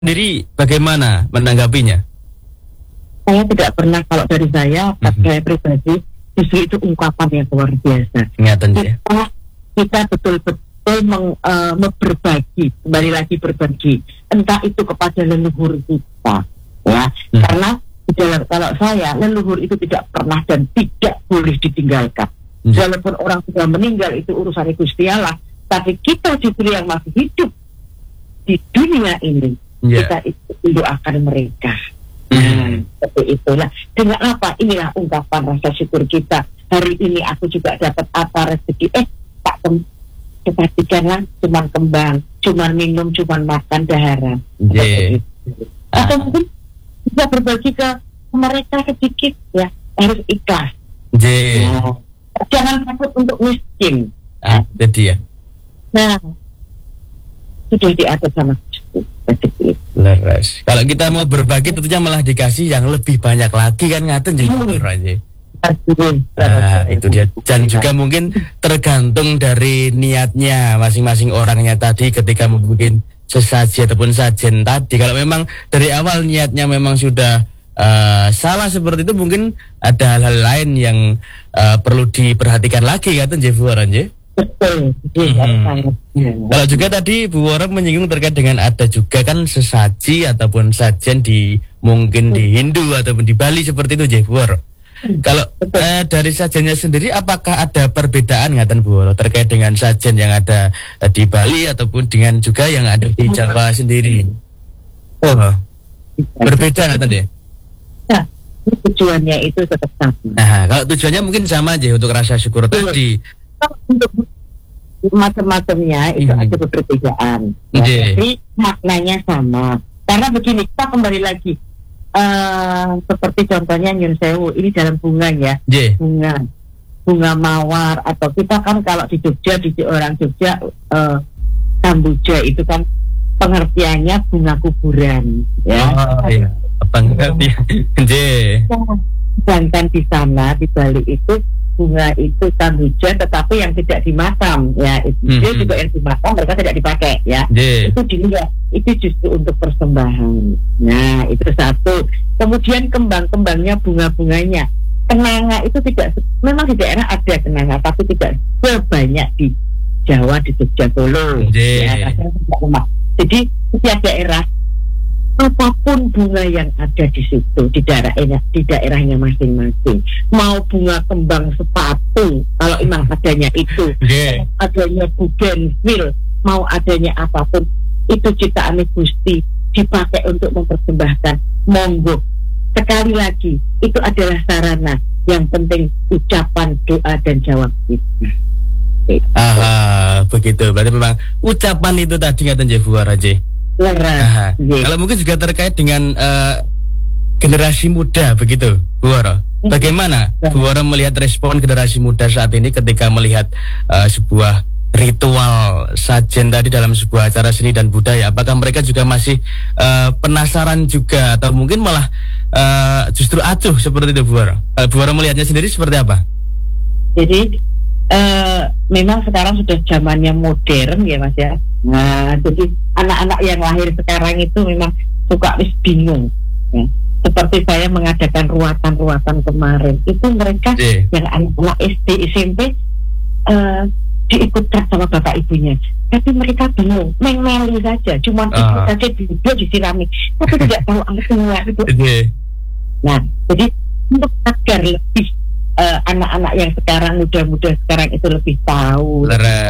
sendiri bagaimana menanggapinya? Saya tidak pernah, kalau dari saya pribadi, justru itu ungkapan yang luar biasa. Kita betul-betul berbagi, kembali lagi berbagi, entah itu kepada leluhur kita, ya. Karena di dalam, kalau saya, leluhur itu tidak pernah dan tidak boleh ditinggalkan. Walaupun orang sudah meninggal, itu urusan Gusti Allah, tapi kita justru yang masih hidup di dunia ini, kita itu akan mereka. Nah, seperti itulah. Dengan apa? Inilah ungkapan rasa syukur kita. Hari ini aku juga dapat apa rezeki. Tak perhatikanlah, cuman kembang, cuman minum, cuman makan daharan. Atau mungkin bisa berbagi ke mereka sedikit, ya. Harus ikhlas. Jangan takut untuk miskin. Jadi ya. Nah, sudah diatur sama rezeki. Leres. Kalau kita mau berbagi tentunya malah dikasih yang lebih banyak lagi kan, ngaten jadi itu dia. Dan juga mungkin tergantung dari niatnya masing-masing orangnya tadi ketika membuat sesaji ataupun sajen tadi. Kalau memang dari awal niatnya memang sudah salah seperti itu, mungkin ada hal-hal lain yang perlu diperhatikan lagi kan, Bu Wara. Betul. Kalau juga tadi Bu Wara menyinggung terkait dengan ada juga kan sesaji ataupun sajen mungkin di Hindu ataupun di Bali seperti itu, Bu Wara. Kalau dari sajennya sendiri, apakah ada perbedaan ngaten Bu Wara terkait dengan sajen yang ada di Bali ataupun dengan juga yang ada di Jawa sendiri? Berbeda ngaten deh. Nah, tujuannya itu tetap sama. Nah, kalau tujuannya mungkin sama aja untuk rasa syukur tadi. Untuk macam-macamnya itu ada perbedaan. Tapi maknanya sama. Karena begini, kita kembali lagi. Seperti contohnya Nyun Sewu, ini dalam bunga ya. Bunga mawar, atau kita kan kalau di Jogja, di orang Jogja, Kamboja itu kan pengertiannya bunga kuburan. Ya. Pengertian. Sedangkan di sana, di Bali itu bunga itu Kamboja, tetapi yang tidak dimakam, ya. Dia juga yang dimakam, mereka tidak dipakai, ya. Itu dilihat, itu justru untuk persembahan. Nah, itu satu. Kemudian kembang-kembangnya, bunga-bunganya, kenanga itu tidak, memang di daerah ada kenanga, tapi tidak sebanyak di Jawa, di Jogja, Solo. Ya, jadi setiap daerah, apapun bunga yang ada di situ, di daerahnya masing-masing, mau bunga kembang sepatu, kalau memang adanya itu, adanya bugenvil, mau adanya apapun, itu ciptaan Gusti, dipakai untuk mempersembahkan, monggo. Sekali lagi, itu adalah sarana, yang penting ucapan, doa, dan jawab kita. Begitu. Berarti memang ucapan itu tadi ngaten Bu Wara. Kalau mungkin juga terkait dengan generasi muda begitu, Bu Wara. Bagaimana Bu Wara melihat respon generasi muda saat ini ketika melihat sebuah ritual sajen tadi dalam sebuah acara seni dan budaya? Apakah mereka juga masih penasaran juga, atau mungkin malah justru acuh seperti itu, Bu Wara? Bu Wara melihatnya sendiri seperti apa? Jadi memang sekarang sudah zamannya modern ya Mas ya. Nah, jadi anak-anak yang lahir sekarang itu memang suka bingung ya. Seperti saya mengadakan ruatan kemarin, itu mereka yang anak-anak SD, SMP diikutkan sama bapak ibunya, tapi mereka bingung, mengmeli saja, cuma ikut saja, dia disirami, tapi tidak tahu artinya itu. Nah, jadi untuk agar lebih anak-anak yang sekarang, muda-muda sekarang itu lebih tahu.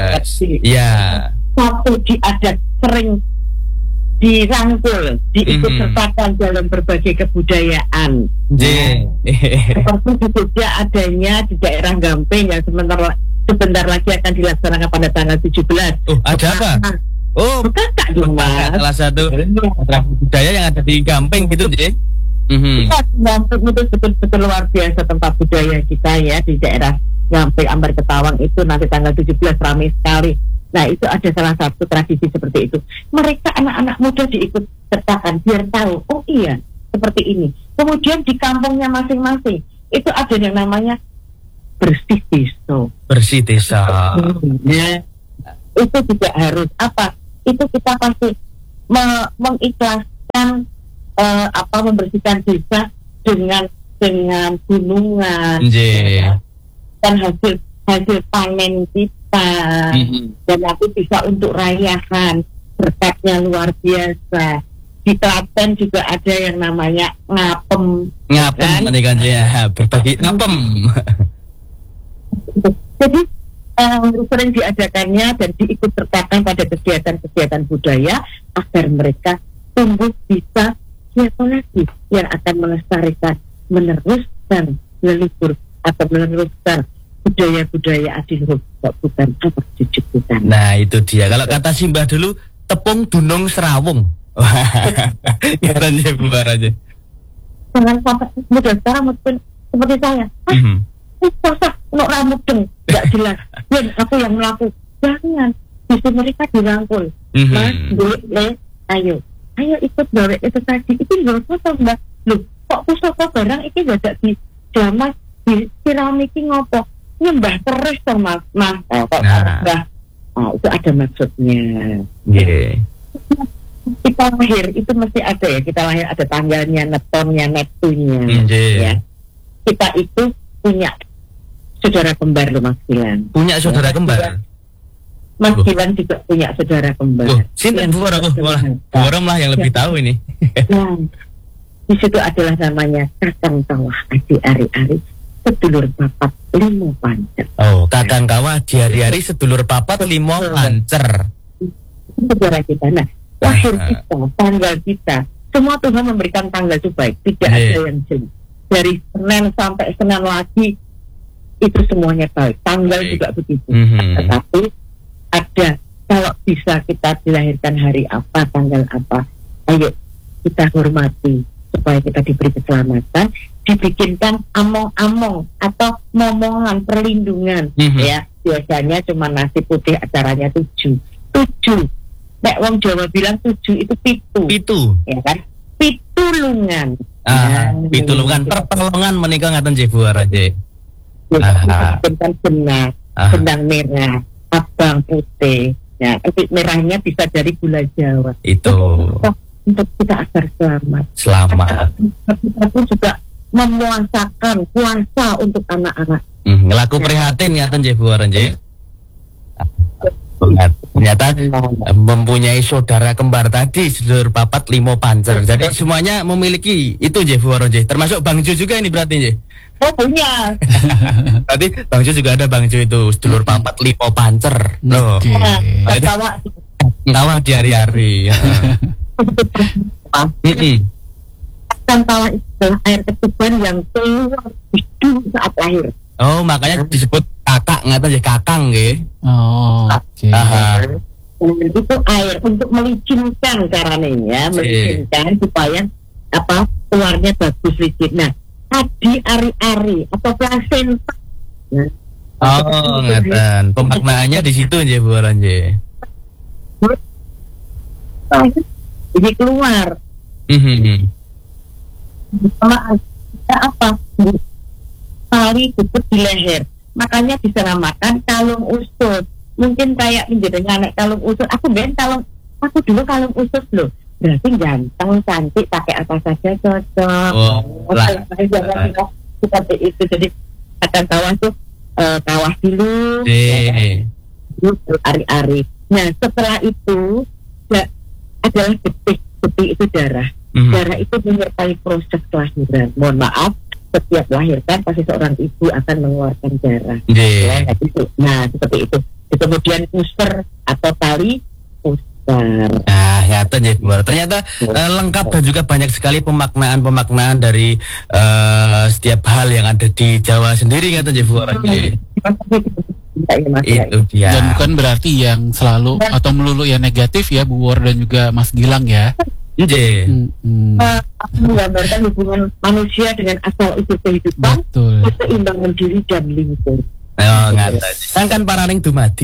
Satu, diajak sering dirangkul, diikut sertakan dalam berbagai kebudayaan. Seperti di Jogja adanya di daerah Gampeng yang sebentar lagi akan dilaksanakan pada tanggal 17. Ada apa? Kakak dong Mas. Salah satu budaya yang ada di Gampeng gitu, Gampeng itu betul-betul luar biasa tempat budaya kita ya, di daerah Gampeng, Ambar Ketawang itu nanti tanggal 17 ramai sekali. Nah, itu ada salah satu tradisi seperti itu. Mereka anak-anak muda diikut sertakan biar tahu, oh iya seperti ini. Kemudian di kampungnya masing-masing itu ada yang namanya bersih desa. Ya, itu juga harus apa? Itu kita pasti mengikhlaskan membersihkan desa dengan gunungan, dan hasil panen kita, dan aku bisa untuk rayahan, berkatnya luar biasa. Di Klaten juga ada yang namanya ngapem kan ya, berbagi ngapem. Jadi sering diadakannya dan diikut sertakan pada kegiatan-kegiatan budaya agar mereka tumbuh bisa siapa lagi yang akan melestarikan, meneruskan leluhur atau meneruskan budaya-budaya adiluhur, bukan apa cucu kita. Nah itu dia, kalau kata Simbah dulu, tepung dunung serawung. Jangan ya bubar aja. Jangan sampai muda sekarang mungkin seperti saya. Susah untuk rambut dong, nggak jelas. Dan aku yang melakukan, jangan. Justru mereka dirangkul. Mas, boleh, ayo ikut gawe itu tadi. Itu nggak foto mbak. Loh, kok pusaka barang itu gak di jamas di keramiki ngopo nyembah terus dong mas. Kok mbah? Itu ada maksudnya. Kita lahir itu mesti ada ya. Kita lahir ada tanggalnya, netonnya, neptunya. Ya. Kita itu punya saudara kembar loh Mas Gilang. Punya saudara kembar? Mas Gilang juga punya saudara kembar. Sinten Buaram lah yang lebih tahu ini. Nah, di situ adalah namanya Kakang Kawah Adi Ari-Ari, sedulur papat limo pancer. Oh, Kakang Kawah Adi Ari-Ari, sedulur papat limo pancer. Saudara kita. Nah, lahir kita, tanggal kita, semua Tuhan memberikan tanggal itu baik, tidak ada yang jelek. Dari Senin sampai Senin lagi itu semuanya baik. Tanggal juga begitu. Tetapi ada, kalau bisa kita dilahirkan hari apa, tanggal apa, ayo kita hormati supaya kita diberi keselamatan, dibikinkan among-among atau momongan perlindungan. Ya, biasanya cuma nasi putih, acaranya 7. Nek wong Jawa bilang 7 itu pitu. Ya kan? Pitulungan. Pitulungan pertolongan menikah ngaten nggih Bu Araje. Tentang benang merah, abang putih. Ya, merahnya bisa dari gula Jawa. Itu untuk kita agar selamat. Kita pun juga memuasakan puasa untuk anak-anak. Ngelaku prihatin ngaten nggih Bu Araje. Ternyata mempunyai saudara kembar tadi, sedulur papat limo pancer. Jadi semuanya memiliki itu nggih Bu Araje. Termasuk Bang Jo juga ini berarti nggih. Oh punya. Tadi Bang Jo juga ada, Bang Jo itu sedulur papat limo pancer. Loh. Kawah di hari-hari. Kan kawah itu air ketuban yang keluar hidup saat lahir. Oh, makanya disebut kakak, ngaten ya kakang nggih. Oh, oke. Itu air untuk melicinkan caranya, melicinkan supaya keluarnya bagus licin. Nah, Adi Ari-Ari atau plasenta. Oh, ngaten. Pemaknaannya di situ nggih Bu Aranje. Jadi keluar. Sama apa? Tali cukup di leher, makanya disamakan kalung usut. Mungkin kayak menjadinya anak kalung usut. Aku dulu kalung usut loh. Berarti ganteng, cantik, pakai apa saja cocok. Seperti itu. Jadi akan kawah tuh kawah dulu, ari-ari. Nah setelah itu adalah getih itu darah. Darah itu menyertai proses kelahiran. Mohon maaf. Setiap lahirkan pasti seorang ibu akan mengeluarkan darah. Nah, seperti itu. Kemudian puster atau tali puster. Ya ternyata lengkap dan juga banyak sekali pemaknaan dari setiap hal yang ada di Jawa sendiri kata Bu Aranje. Itu dia. Dan bukan berarti yang selalu atau melulu yang negatif ya Bu War dan juga Mas Gilang ya. Menggambarkan hubungan manusia dengan asal usul kehidupan, keseimbangan diri dan lingkungan. Oh, ngaten. Kan paraning dumadi.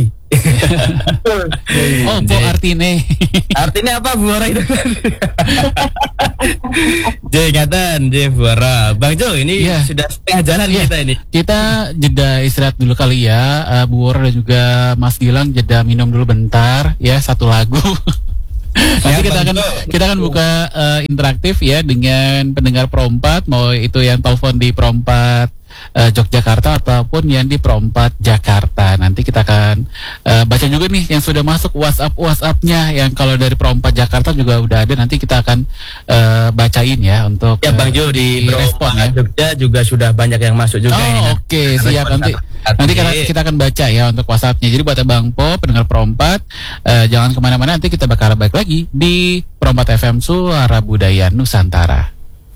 Oh, po artine. Artinya apa Bu Ara itu? Ngaten, Bu Ara. Bang Jo, ini sudah setengah jalan kita ini. Kita jeda istirahat dulu kali ya. Bu Ara dan juga Mas Gilang jeda minum dulu bentar ya, satu lagu. Nanti kita akan buka interaktif ya dengan pendengar Pro 4, mau itu yang telepon di Pro 4 Yogyakarta ataupun yang di Pro 4 Jakarta. Nanti kita akan baca juga nih yang sudah masuk WhatsApp-nya yang kalau dari Pro 4 Jakarta juga udah ada. Nanti kita akan bacain ya untuk ya Bang Jo di Pro 4 Jogja juga sudah banyak yang masuk juga. Oke, siap. Nanti kita akan baca ya untuk WhatsApp-nya. Jadi buat Bang Po, pendengar Pro 4, jangan kemana-mana, nanti kita bakal balik lagi di Pro 4 FM Suara Budaya Nusantara.